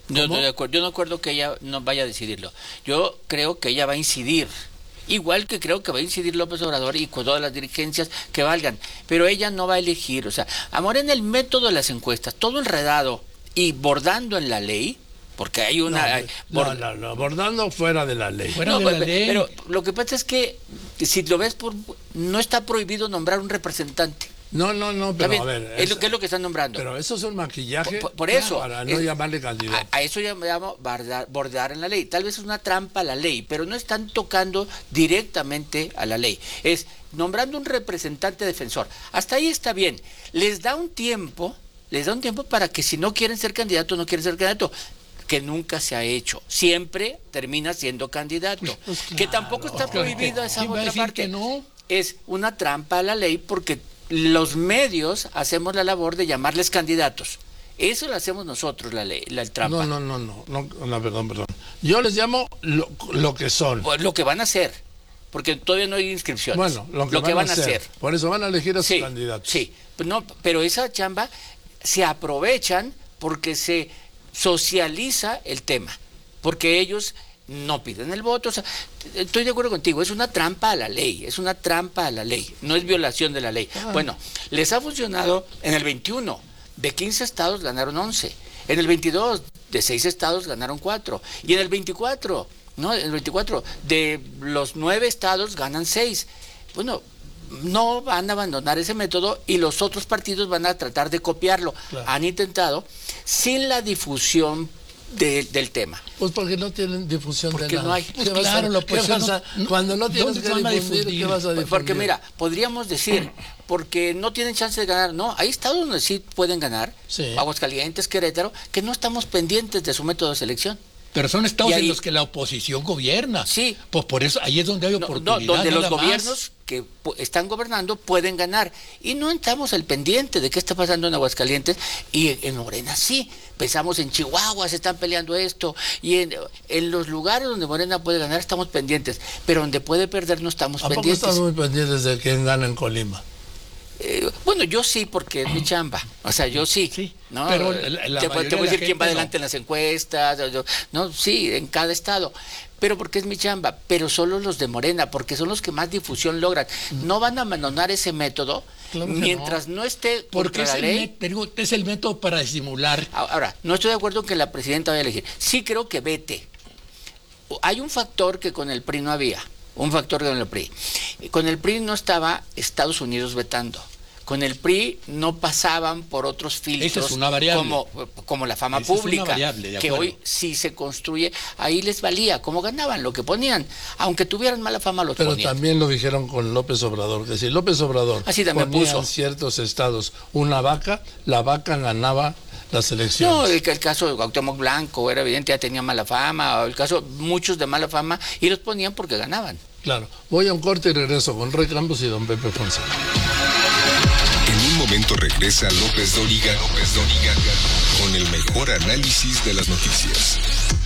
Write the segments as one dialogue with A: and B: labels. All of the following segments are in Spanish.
A: Yo estoy de acuerdo. Yo no acuerdo que ella no vaya a decidirlo. Yo creo que ella va a incidir. Igual que creo que va a incidir López Obrador y con todas las dirigencias que valgan. Pero ella no va a elegir. O sea, a Morena el método de las encuestas, todo enredado y bordando en la ley, porque hay una...
B: No, bordando fuera de la ley.
A: Fuera de la ley. Pero lo que pasa es que, si lo ves, no está prohibido nombrar un representante.
B: No, pero a ver...
A: ¿Qué es lo que están nombrando?
B: Pero eso es un maquillaje
A: por eso,
B: para no llamarle candidato.
A: A eso llamo bordear en la ley. Tal vez es una trampa a la ley, pero no están tocando directamente a la ley. Es nombrando un representante defensor. Hasta ahí está bien. Les da un tiempo para que si no quieren ser candidato, no quieren ser candidato. Que nunca se ha hecho. Siempre termina siendo candidato. Pues claro, que tampoco está prohibido esa otra parte.
C: Que no?
A: Es una trampa a la ley porque los medios hacemos la labor de llamarles candidatos. Eso lo hacemos nosotros, la ley, la trampa.
B: No, perdón. Yo les llamo lo que son.
A: Pues lo que van a hacer, porque todavía no hay inscripciones.
B: Bueno, lo que van a hacer. Por eso van a elegir a sus candidatos.
A: Sí, pero esa chamba se aprovechan porque se socializa el tema, porque ellos no piden el voto. O sea, estoy de acuerdo contigo, es una trampa a la ley, no es violación de la ley. Bueno, les ha funcionado en el 21, de 15 estados ganaron 11, en el 22, de 6 estados ganaron 4, y en el 24, de los 9 estados ganan 6. Bueno, no van a abandonar ese método y los otros partidos van a tratar de copiarlo. Claro. Han intentado sin la difusión del tema.
B: Pues porque no tienen difusión de nada.
A: No hay.
C: Pues claro,
B: cuando no tienes que difundir, ¿qué vas a difundir?
A: Porque mira, podríamos decir, porque no tienen chance de ganar. No, hay estados donde sí pueden ganar, Aguascalientes, Querétaro, que no estamos pendientes de su método de selección.
C: Pero son estados en los que la oposición gobierna.
A: Sí.
C: Pues por eso ahí es donde hay oportunidad.
A: Donde los gobiernos que están gobernando pueden ganar. Y no estamos al pendiente de qué está pasando en Aguascalientes. Y en Morena sí. Pensamos en Chihuahua, se están peleando esto. Y en los lugares donde Morena puede ganar estamos pendientes. Pero donde puede perder no estamos pendientes.
B: ¿A poco estamos muy pendientes de quién gana en Colima?
A: Bueno, yo sí, porque es mi chamba. O sea, yo sí. ¿no?
C: Pero
A: te voy a decir quién va adelante en las encuestas. Sí, en cada estado. Pero porque es mi chamba. Pero solo los de Morena, porque son los que más difusión logran. No van a abandonar ese método mientras no esté
C: porque
A: la ley.
C: Es el método para disimular.
A: Ahora, no estoy de acuerdo en que la presidenta vaya a elegir. Sí creo que vete. Hay un factor que con el PRI no había. Con el PRI no estaba Estados Unidos vetando. Con el PRI no pasaban por otros filtros.
C: Esa es una variable.
A: Como la fama pública,
C: variable,
A: que hoy sí se construye. Ahí les valía, como ganaban, lo que ponían. Aunque tuvieran mala fama, lo ponían.
B: Pero también lo dijeron con López Obrador. Que si López Obrador ponía en ciertos estados una vaca, la vaca ganaba las elecciones.
A: No, el caso de Cuauhtémoc Blanco era evidente, ya tenía mala fama, o el caso muchos de mala fama, y los ponían porque ganaban.
B: Claro. Voy a un corte y regreso con Roy Campos y don Pepe Fonseca.
D: En un momento regresa López Dóriga con el mejor análisis de las noticias.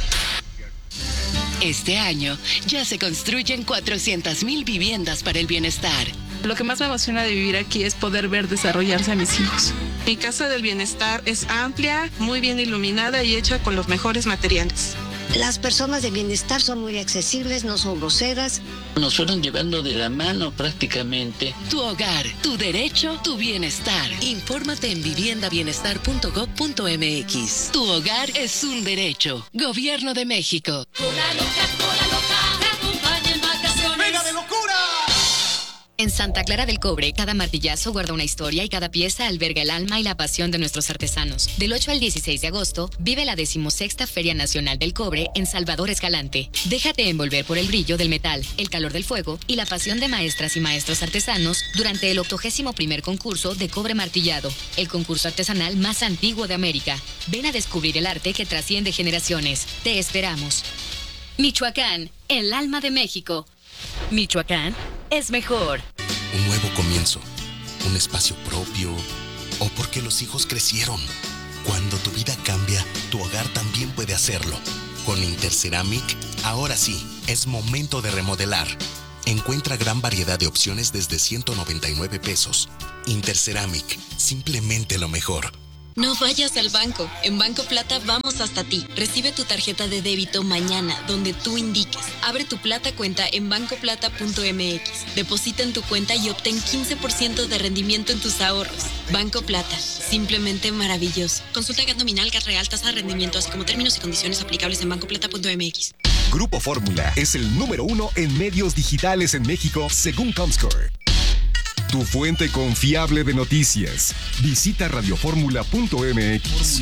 E: Este año ya se construyen 400,000 viviendas para el bienestar.
F: Lo que más me emociona de vivir aquí es poder ver desarrollarse a mis hijos. Mi casa del bienestar es amplia, muy bien iluminada y hecha con los mejores materiales.
G: Las personas de bienestar son muy accesibles, no son groseras.
H: Nos fueron llevando de la mano prácticamente.
E: Tu hogar, tu derecho, tu bienestar. Infórmate en viviendabienestar.gov.mx. Tu hogar es un derecho. Gobierno de México.
I: Cola loca, te acompaña en vacaciones.
J: ¡Venga de locura!
K: En Santa Clara del Cobre, cada martillazo guarda una historia y cada pieza alberga el alma y la pasión de nuestros artesanos. Del 8 al 16 de agosto, vive la 16ª Feria Nacional del Cobre en Salvador Escalante. Déjate envolver por el brillo del metal, el calor del fuego y la pasión de maestras y maestros artesanos durante el 81º concurso de cobre martillado, el concurso artesanal más antiguo de América. Ven a descubrir el arte que trasciende generaciones. Te esperamos. Michoacán, el alma de México. Michoacán es mejor.
L: Un nuevo comienzo, un espacio propio, o porque los hijos crecieron. Cuando tu vida cambia, tu hogar también puede hacerlo. Con Interceramic, ahora sí, es momento de remodelar. Encuentra gran variedad de opciones desde 199 pesos. Interceramic, simplemente lo mejor.
J: No vayas al banco. En Banco Plata vamos hasta ti. Recibe tu tarjeta de débito mañana, donde tú indiques. Abre tu Plata cuenta en bancoplata.mx. Deposita en tu cuenta y obtén 15% de rendimiento en tus ahorros. Banco Plata. Simplemente maravilloso. Consulta GAT nominal, GAT real, tasa de rendimiento, así como términos y condiciones aplicables en bancoplata.mx.
M: Grupo Fórmula es el número 1 en medios digitales en México, según Comscore. Tu fuente confiable de noticias. Visita radioformula.mx.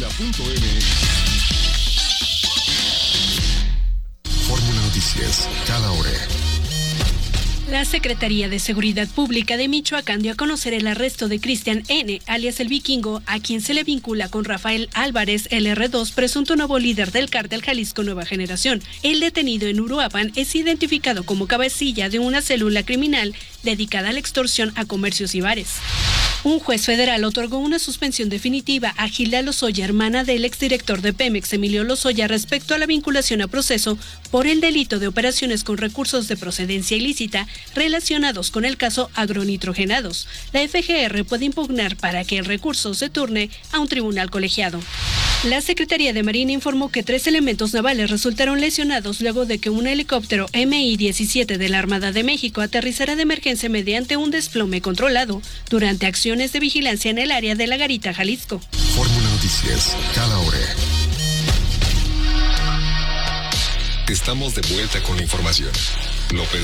M: Fórmula Noticias, cada hora.
N: La Secretaría de Seguridad Pública de Michoacán dio a conocer el arresto de Cristian N., alias El Vikingo, a quien se le vincula con Rafael Álvarez, el R2, presunto nuevo líder del cártel Jalisco Nueva Generación. El detenido en Uruapan es identificado como cabecilla de una célula criminal dedicada a la extorsión a comercios y bares. Un juez federal otorgó una suspensión definitiva a Gilda Lozoya, hermana del exdirector de Pemex, Emilio Lozoya, respecto a la vinculación a proceso por el delito de operaciones con recursos de procedencia ilícita relacionados con el caso agronitrogenados. La FGR puede impugnar para que el recurso se turne a un tribunal colegiado. La Secretaría de Marina informó que 3 elementos navales resultaron lesionados luego de que un helicóptero Mi-17 de la Armada de México aterrizara de emergencia mediante un desplome controlado durante acciones de vigilancia en el área de La Garita, Jalisco.
M: Fórmula Noticias, cada hora. Estamos de vuelta con la información. López